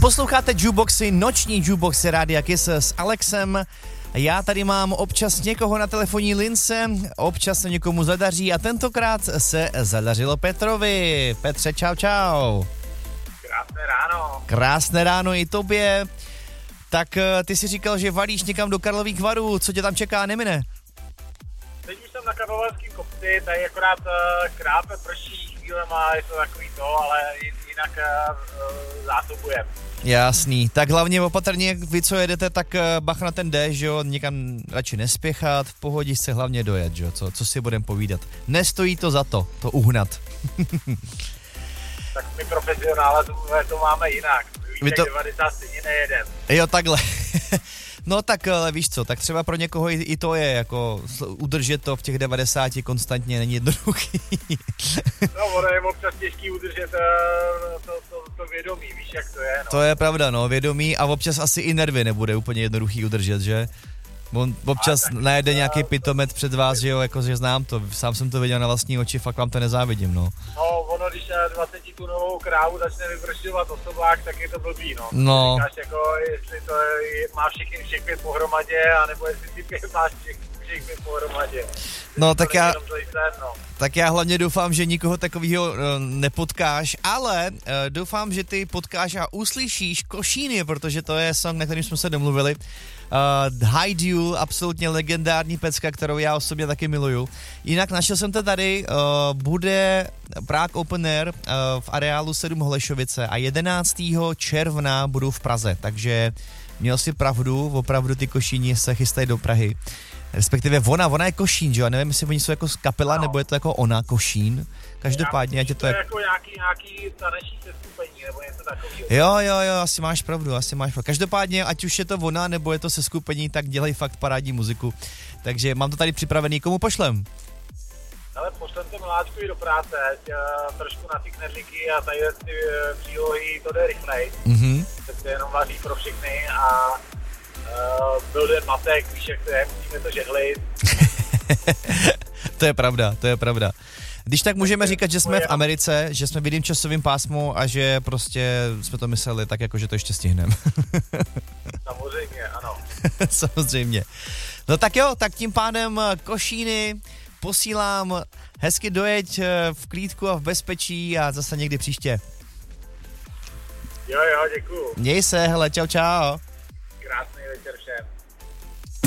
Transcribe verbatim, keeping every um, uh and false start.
Posloucháte Jukeboxy, noční Jukeboxy Rádia Kiss s Alexem. Já tady mám občas někoho na telefonní lince, občas se někomu zadaří a tentokrát se zadařilo Petrovi. Petře, čau, čau. Krásné ráno. Krásné ráno i tobě. Tak ty si říkal, že valíš někam do Karlových Varů, co tě tam čeká, nemine? Teď už jsem na Karlovarském kopci, tady akorát uh, krápe, prší, chvílema, je to takový to, ale jinak uh, zásobujem. Jasný, tak hlavně opatrně, vy co jedete, tak bach na ten déšť, jo, někam radši nespěchat, v pohodě se hlavně dojet, jo, co, co si budem povídat. Nestojí to za to, to uhnat. Tak my profesionále to, to máme jinak, víte, to... devadesát stejně nejedem. Jo, takhle. No tak ale víš co, tak třeba pro někoho i, i to je jako udržet to v těch devadesáti konstantně není jednoduchý. No ono je občas těžký udržet to, to, to vědomí, víš jak to je. No. To je pravda, no, vědomí a občas asi i nervy nebude úplně jednoduchý udržet, že? On občas najede nějaký pitomet před vás, že jo, jakože znám to, sám jsem to viděl na vlastní oči, fakt vám to nezávidím, no. No, ono, když dvacetitunovou krávu začne vyvršťovat osobák, tak je to blbý, no. No. Říkáš, jako, jestli to je, má všechny, všech pět pohromadě, anebo jestli ty pět máš všech, všech pět pohromadě. No, tak já, sen, no. tak já hlavně doufám, že nikoho takového uh, nepotkáš, ale uh, doufám, že ty potkáš a uslyšíš Košíny, protože to je song, na kterým jsme se domluvili. Uh, Hide You, absolutně legendární pecka, kterou já osobně taky miluju. Jinak našel jsem to tady, uh, bude Prague Open Air uh, v areálu sedm Holešovice a jedenáctého června budu v Praze, takže měl si pravdu, opravdu ty Košíni se chystají do Prahy. Respektive ona, ona je Košín, že jo? Nevím, jestli oni jsou jako kapela, no. Nebo je to jako ona, Košín. Každopádně, ať je to je jak... jako nějaký, nějaký taneční seskupení, nebo něco takového. Jo, jo, jo, asi máš pravdu, asi máš pravdu. Každopádně, ať už je to ona, nebo je to seskupení, tak dělají fakt parádní muziku. Takže mám to tady připravený, komu pošlem? Ale pošlem to miláčku i do práce, tě, trošku na ty knedlíky a tady ty přílohy, to jde rychlej. Mhm. To je jenom vaří pro všechny a uh, byl den matek, víš jak to je, musíme to žehlit. To je pravda, to je pravda. Když tak můžeme říkat, že jsme v Americe, že jsme v jiným časovým pásmu a že prostě jsme to mysleli tak, jako že to ještě stihneme. Samozřejmě, ano. Samozřejmě. No tak jo, tak tím pádem Košíny posílám, hezky dojeď v klídku a v bezpečí a zase někdy příště. Jo, jo, děkuju. Měj se, hele, čau, čau. Krásný večer.